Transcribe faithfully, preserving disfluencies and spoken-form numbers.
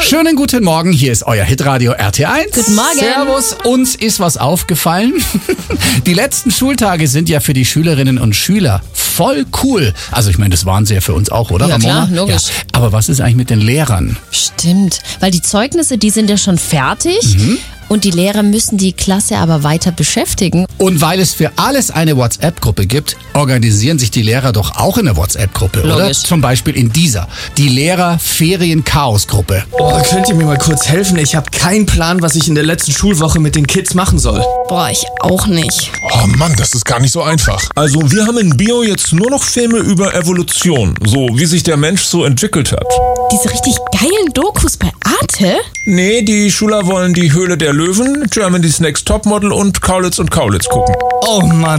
Schönen guten Morgen, hier ist euer Hitradio R T eins. Guten Morgen. Servus, uns ist was aufgefallen. Die letzten Schultage sind ja für die Schülerinnen und Schüler voll cool. Also ich meine, das waren sie ja für uns auch, oder, Ja, Ramona? klar, logisch. Ja. Aber was ist eigentlich mit den Lehrern? Stimmt, weil die Zeugnisse, die sind ja schon fertig Mhm. und die Lehrer müssen die Klasse aber weiter beschäftigen. Und weil es für alles eine WhatsApp-Gruppe gibt, organisieren sich die Lehrer doch auch in der WhatsApp-Gruppe, oder? Logisch. Zum Beispiel in dieser, die Lehrer-Ferien-Chaos-Gruppe. Oh, könnt ihr mir mal kurz helfen? Ich habe keinen Plan, was ich in der letzten Schulwoche mit den Kids machen soll. Boah, ich auch nicht. Oh Mann, das ist gar nicht so einfach. Also wir haben in Bio jetzt nur noch Filme über Evolution, so wie sich der Mensch so entwickelt hat. Diese richtig geilen Dokus bei Arte? Nee, die Schüler wollen die Höhle der Löwen, Germany's Next Topmodel und Kaulitz und Kaulitz gucken. Oh Mann.